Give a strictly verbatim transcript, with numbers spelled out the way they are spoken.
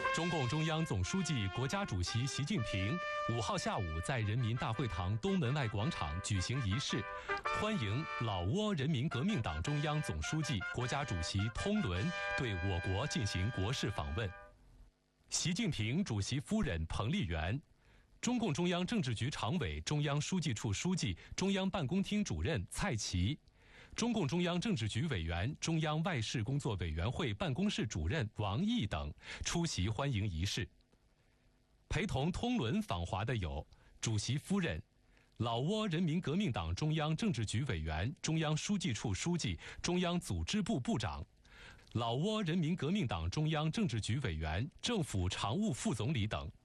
中共中央总书记、国家主席习近平五号下午在人民大会堂东门外广场举行仪式，欢迎老挝人民革命党中央总书记、国家主席通伦对我国进行国事访问。习近平主席夫人彭丽媛、中共中央政治局常委、中央书记处书记、中央办公厅主任蔡奇、中共中央政治局委员、中央外事工作委员会办公室主任王毅等出席欢迎仪式。陪同通伦访华的有主席夫人、老挝人民革命党中央政治局委员、中央书记处书记、中央组织部部长，老挝人民革命党中央政治局委员、政府常务副总理等。